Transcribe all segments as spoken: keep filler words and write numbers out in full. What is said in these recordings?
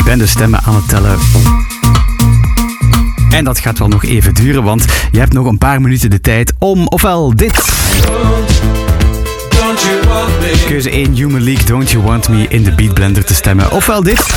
ben de stemmen aan het tellen. En dat gaat wel nog even duren, want je hebt nog een paar minuten de tijd om ofwel dit... Keuze één, Human League, Don't You Want Me in de Beat Blender te stemmen. Ofwel dit...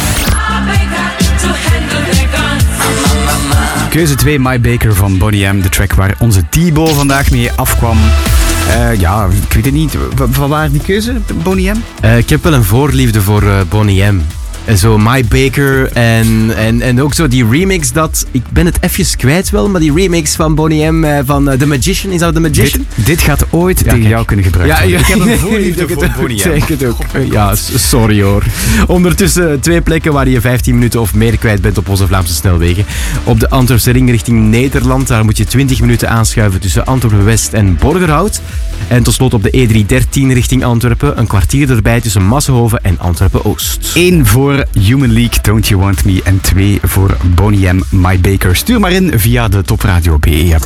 Keuze twee, My Baker van Boney M, de track waar onze Thibo vandaag mee afkwam. Uh, ja, ik weet het niet. Van waar die keuze, Boney M? Uh, ik heb wel een voorliefde voor uh, Boney M. Zo My Baker en, en, en ook zo die remix dat... Ik ben het even kwijt wel, maar die remix van Boney M uh, van uh, The Magician. Is dat The Magician? Dit, dit gaat ooit ja, tegen kijk. jou kunnen gebruiken ja, worden. Ja, ik heb een voorliefde voor Boney M. Zeg het ook. Ja, sorry hoor. Ondertussen twee plekken waar je vijftien minuten of meer kwijt bent op onze Vlaamse snelwegen. Op de Antwerpse ring richting Nederland. Daar moet je twintig minuten aanschuiven tussen Antwerpen-West en Borgerhout. En tot slot op de E driehonderddertien richting Antwerpen. Een kwartier erbij tussen Massenhoven en Antwerpen-Oost. Eén voor Human League, Don't You Want Me en twee voor Boney M, My Baker. Stuur maar in via de Top Radio B E-app.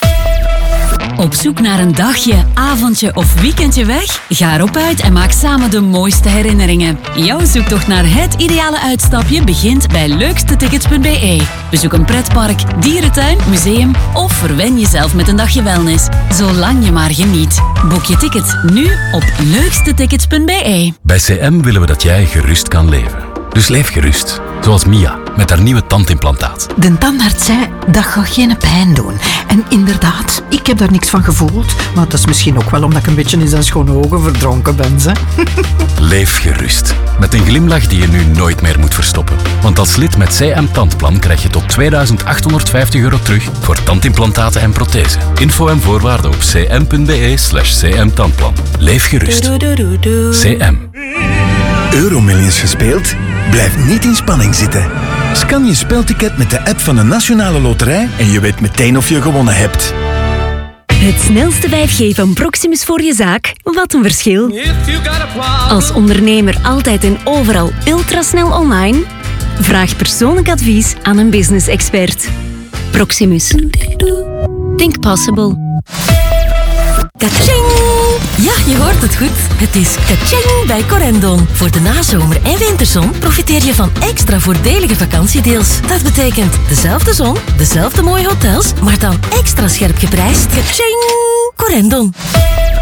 Op zoek naar een dagje, avondje of weekendje weg? Ga erop uit en maak samen de mooiste herinneringen. Jouw zoektocht naar het ideale uitstapje begint bij leukste tickets punt b e. Bezoek een pretpark, dierentuin, museum of verwen jezelf met een dagje wellness. Zolang je maar geniet. Boek je ticket nu op leukste tickets punt b e. Bij C M willen we dat jij gerust kan leven. Dus leef gerust. Zoals Mia, met haar nieuwe tandimplantaat. De tandarts zei, dat gaat geen pijn doen. En inderdaad, ik heb daar niks van gevoeld. Maar dat is misschien ook wel omdat ik een beetje in zijn schone ogen verdronken ben. Ze. Leef gerust. Met een glimlach die je nu nooit meer moet verstoppen. Want als lid met C M Tandplan krijg je tot tweeduizend achthonderdvijftig euro terug voor tandimplantaten en prothesen. Info en voorwaarden op cm punt b e slash cm tandplan. Leef gerust. C M. Euromillions gespeeld? Blijf niet in spanning zitten. Scan je spelticket met de app van de Nationale Loterij en je weet meteen of je gewonnen hebt. Het snelste vijf G van Proximus voor je zaak? Wat een verschil. Als ondernemer altijd en overal ultrasnel online? Vraag persoonlijk advies aan een business expert. Proximus. Think possible. Kaching! Ja, je hoort het goed. Het is kaching bij Corendon. Voor de nazomer en winterzon profiteer je van extra voordelige vakantiedeals. Dat betekent dezelfde zon, dezelfde mooie hotels, maar dan extra scherp geprijsd. Kaching! Corendon.